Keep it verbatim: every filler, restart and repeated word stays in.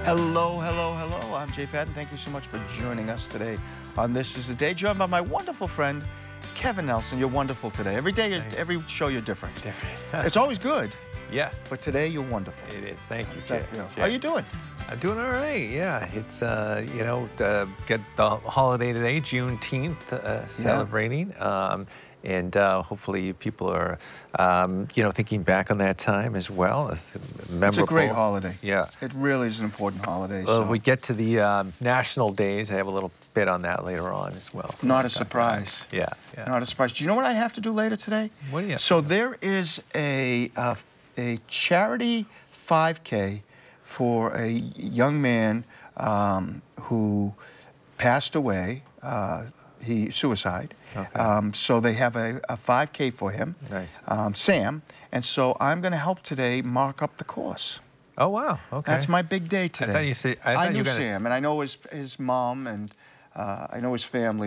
Hello, hello, hello. I'm Jay Fadden. Thank you so much for joining us today on This Is the Day. Joined by my wonderful friend, Kevin Nelson. You're wonderful today. Every day, you're, every show, you're different. Different. It's always good. Yes. But today, you're wonderful. It is. Thank you, Jay. Jay. How you doing? I'm doing all right. Yeah. It's, uh, you know, uh, get the holiday today, Juneteenth, uh, celebrating. Yeah. Um, and uh, hopefully people are, um, you know, thinking back on that time as well. It's memorable. It's a great holiday. Yeah. It really is an important holiday. Well, so. if we get to the um, national days, I have a little bit on that later on as well. Not a surprise. Yeah, yeah. Not a surprise. Do you know what I have to do later today? What do you have So to do? there is a, uh, a charity five K for a young man um, who passed away. Uh, he suicide. Okay. Um, so they have a, a five K for him. Nice. Um, Sam. And so I'm going to help today mark up the course. Oh, wow. Okay. That's my big day today. I thought you said, I, I thought knew you were gonna Sam, and I know his his mom, and uh, I know his family.